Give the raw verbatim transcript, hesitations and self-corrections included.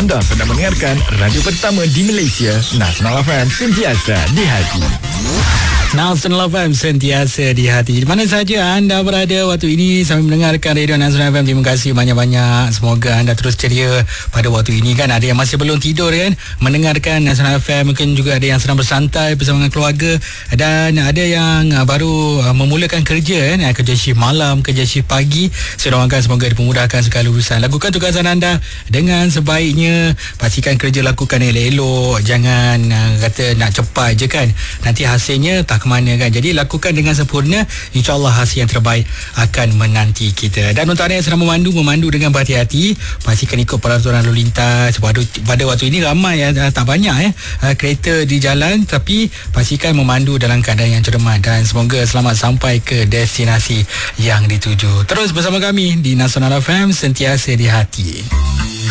Anda sedang mendengarkan radio pertama di Malaysia, Nasional F M, sentiasa di hati. Nasional F M, sentiasa di hati. Di mana saja anda berada waktu ini sambil mendengarkan radio Nasional F M, terima kasih banyak-banyak. Semoga anda terus ceria pada waktu ini kan. Ada yang masih belum tidur kan, mendengarkan Nasional F M. Mungkin juga ada yang sedang bersantai bersama dengan keluarga. Dan ada yang baru memulakan kerja kan, kerja shift malam, kerja shift pagi. Saya doakan semoga dipermudahkan segala urusan. Lakukan tugasan anda dengan sebaiknya. Pastikan kerja lakukan elok-elok. Jangan kata nak cepat je kan, nanti hasilnya tak ke mana kan. Jadi lakukan dengan sempurna, InsyaAllah hasil yang terbaik akan menanti kita. Dan untuk anda yang sedang memandu, memandu dengan berhati-hati. Pastikan ikut peraturan lalu lintas. Pada, pada waktu ini ramai ya, tak banyak ya kereta di jalan, tapi pastikan memandu dalam keadaan yang cermat. Dan semoga selamat sampai ke destinasi yang dituju. Terus bersama kami di Nasional F M, sentiasa di hati.